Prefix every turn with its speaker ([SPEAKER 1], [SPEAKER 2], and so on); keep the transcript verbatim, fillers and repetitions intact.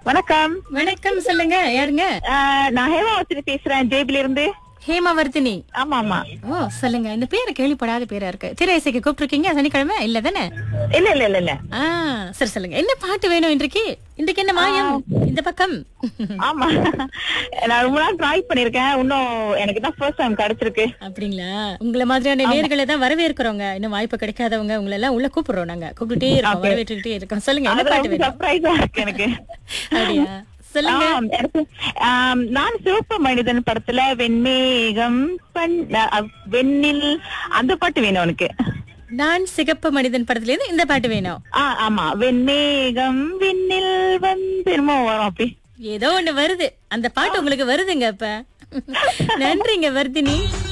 [SPEAKER 1] வணக்கம்.
[SPEAKER 2] வணக்கம், சொல்லுங்க. யாருங்க?
[SPEAKER 1] ஆஹ், நான் ஹேமாவதி பேசுறேன், ஜேபில இருந்து.
[SPEAKER 2] ஹேமாவர்த்தினி.
[SPEAKER 1] ஆமா ஆமா.
[SPEAKER 2] ஓ, சொல்லுங்க. இந்த பேரை கேள்விப்படாத பேரா இருக்கு. திரை இசைக்கு கூப்பிட்டுருக்கீங்க சனிக்கிழமை இல்ல தானே?
[SPEAKER 1] இல்ல இல்ல இல்ல இல்ல.
[SPEAKER 2] ஆ, சரி, சொல்லுங்க. என்ன பாட்டு வேணும் இன்றைக்கு? இன்றைக்கு என்ன மாயம் இந்த பக்கம்?
[SPEAKER 1] ஆமா, நான் ரொம்ப நாள் ட்ரை பண்ணிருக்கேன். இன்னும் எனக்கு தான் ஃபர்ஸ்ட் டைம் கிடைச்சிருக்கு.
[SPEAKER 2] அப்படிங்களா? உங்களை மாதிரியான நேர்களை தான் வரவேற்கிறோங்க. இன்னும் வாய்ப்பு கிடைக்காதவங்க உங்களை எல்லாம் உள்ள கூப்பிடுறோம். நாங்க கூப்பிட்டுட்டே இருக்கோம், வரவேற்றுக்கிட்டே இருக்கோம். சொல்லுங்க, என்ன பாட்டு வேணும்?
[SPEAKER 1] சர்ப்ரைஸா இருக்கு எனக்கு.
[SPEAKER 2] அப்படியா? சொல்லுங்க.
[SPEAKER 1] ஆம், எனக்கு, ஆம், நான் சிவப்பு மனிதன் படத்துல வெண்மேகம் பண்- அஹ், வெண்ணில் அந்த பாட்டு வேணும் எனக்கு.
[SPEAKER 2] நான் சிகப்பு மனிதன் படத்துல இருந்து இந்த பாட்டு வேணும்.
[SPEAKER 1] ஆ ஆமா, வெண்மேகம் விண்ணில் வந்து என்னமோ வரும் அப்படி.
[SPEAKER 2] ஏதோ ஒண்ணு வருது. அந்த பாட்டு உங்களுக்கு வருதுங்க இப்ப. நன்றிங்க வர்தினி.